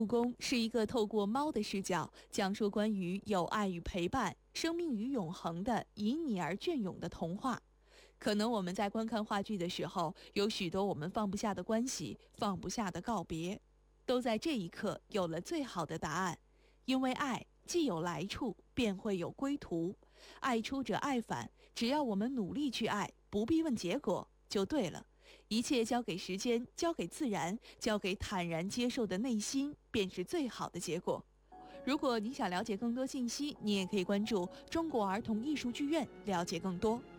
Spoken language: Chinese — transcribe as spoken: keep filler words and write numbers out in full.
故宫是一个透过猫的视角，讲述关于友爱与陪伴、生命与永恒的以你而隽永的童话。可能我们在观看话剧的时候，有许多我们放不下的关系，放不下的告别，都在这一刻有了最好的答案。因为爱既有来处，便会有归途。爱出者爱返，只要我们努力去爱，不必问结果，就对了。一切交给时间，交给自然，交给坦然接受的内心，便是最好的结果。如果你想了解更多信息，你也可以关注中国儿童艺术剧院，了解更多。